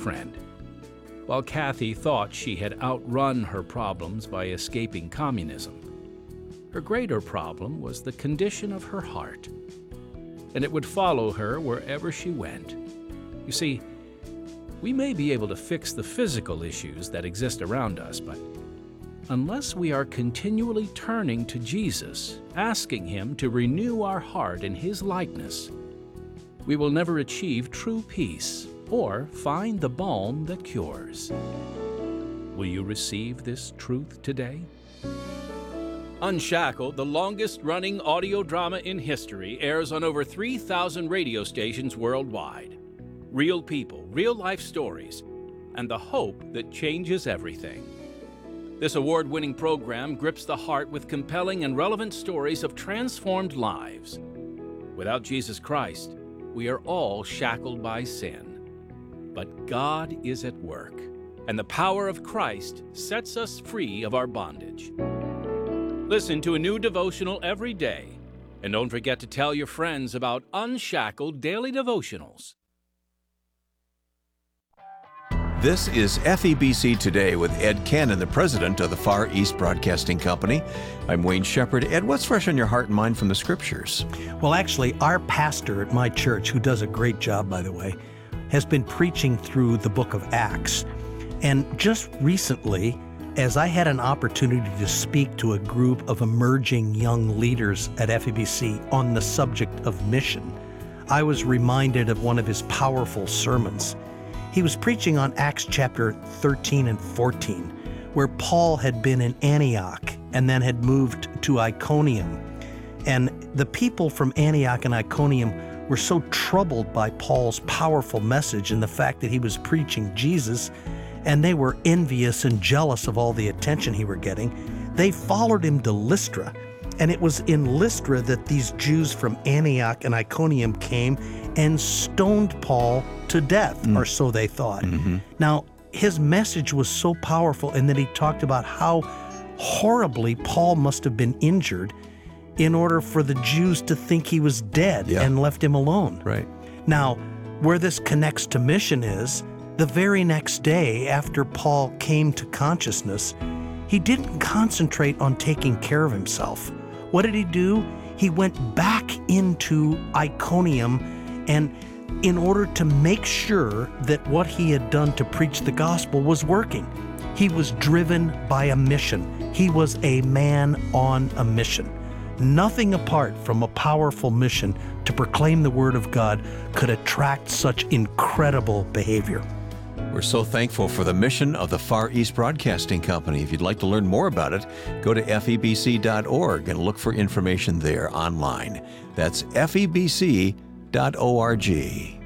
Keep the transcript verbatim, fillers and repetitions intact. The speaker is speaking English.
friend. While Kathy thought she had outrun her problems by escaping communism, her greater problem was the condition of her heart, and it would follow her wherever she went. You see, we may be able to fix the physical issues that exist around us, but unless we are continually turning to Jesus, asking Him to renew our heart in His likeness, we will never achieve true peace or find the balm that cures. Will you receive this truth today? Unshackled, the longest-running audio drama in history, airs on over three thousand radio stations worldwide. Real people, real-life stories, and the hope that changes everything. This award-winning program grips the heart with compelling and relevant stories of transformed lives. Without Jesus Christ, we are all shackled by sin. But God is at work, and the power of Christ sets us free of our bondage. Listen to a new devotional every day, and don't forget to tell your friends about Unshackled Daily Devotionals. This is F E B C Today with Ed Cannon, the president of the Far East Broadcasting Company. I'm Wayne Shepherd. Ed, what's fresh on your heart and mind from the Scriptures? Well, actually, our pastor at my church, who does a great job, by the way, has been preaching through the book of Acts. And just recently, as I had an opportunity to speak to a group of emerging young leaders at F E B C on the subject of mission, I was reminded of one of his powerful sermons. He was preaching on Acts chapter thirteen and fourteen, where Paul had been in Antioch and then had moved to Iconium. And the people from Antioch and Iconium were so troubled by Paul's powerful message and the fact that he was preaching Jesus, and they were envious and jealous of all the attention he were getting. They followed him to Lystra, and it was in Lystra that these Jews from Antioch and Iconium came and stoned Paul to death, mm. or so they thought. Mm-hmm. Now, his message was so powerful, and then he talked about how horribly Paul must have been injured in order for the Jews to think he was dead yeah. and left him alone. Right. Now, where this connects to mission is, the very next day after Paul came to consciousness, he didn't concentrate on taking care of himself. What did he do? He went back into Iconium, and in order to make sure that what he had done to preach the gospel was working, he was driven by a mission. He was a man on a mission. Nothing apart from a powerful mission to proclaim the word of God could attract such incredible behavior. We're so thankful for the mission of the Far East Broadcasting Company. If you'd like to learn more about it, go to F E B C dot org and look for information there online. That's F E B C dot org.